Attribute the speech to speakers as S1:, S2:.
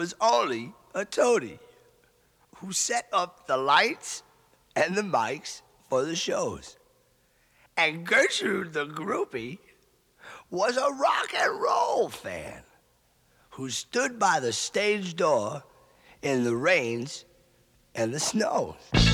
S1: was only a toady who set up the lights and the mics for the shows. And Gertrude the groupie was a rock and roll fan who stood by the stage door in the rains and the snows.